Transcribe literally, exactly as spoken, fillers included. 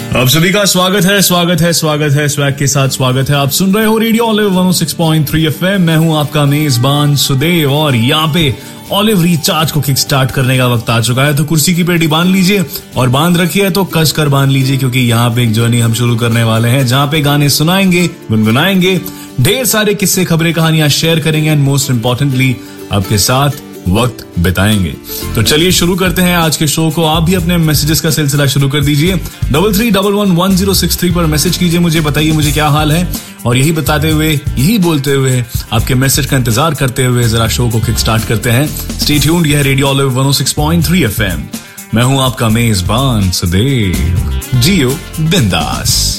आप सभी का स्वागत है स्वागत है स्वागत है स्वैग के साथ स्वागत है। आप सुन रहे हो रेडियो ऑलिव वन ओ सिक्स पॉइंट थ्री एफएम। मैं हूं आपका मेजबान सुदेव और यहाँ पे ऑलिव रिचार्ज को किक स्टार्ट करने का वक्त आ चुका है। तो कुर्सी की पेटी बांध लीजिए और बांध रखी है तो कस कर बांध लीजिए, क्योंकि यहाँ पे एक जर्नी हम शुरू करने वाले हैं जहाँ पे गाने सुनाएंगे, गुनगुनाएंगे, ढेर सारे किस्से, खबरें, कहानियां शेयर करेंगे एंड मोस्ट इंपॉर्टेंटली आपके साथ वक्त बिताएंगे। तो चलिए शुरू करते हैं आज के शो को। आप भी अपने मैसेजेस का सिलसिला शुरू कर दीजिए। Double three double one one zero six three पर मैसेज कीजिए, मुझे बताइए मुझे क्या हाल है, और यही बताते हुए, यही बोलते हुए, आपके मैसेज का इंतजार करते हुए जरा शो को किक स्टार्ट करते हैं। स्टे ट्यून्ड, यह रेडियो ऑलिव वन ओ सिक्स पॉइंट थ्री एफएम। मैं हूं आपका मेजबान सुदेव। जियो बिंदास।